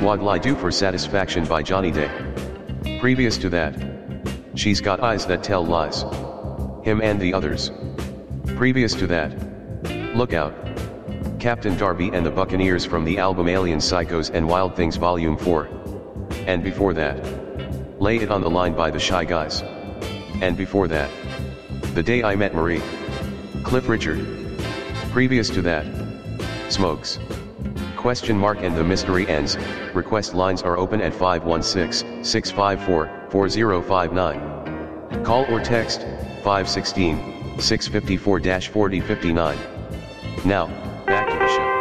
What'll I Do for Satisfaction by Johnny Day. Previous to that, She's Got Eyes That Tell Lies. Him and the Others. Previous to that, Look Out, Captain Darby and the Buccaneers from the album Alien Psychos and Wild Things Volume 4. And before that, Lay It on the Line by the Shy Guys. And before that, The Day I Met Marie. Cliff Richard. Previous to that, Smokes. Question mark and the mystery ends. Request lines are open at 516-654-4059. Call or text 516-654-4059. Now,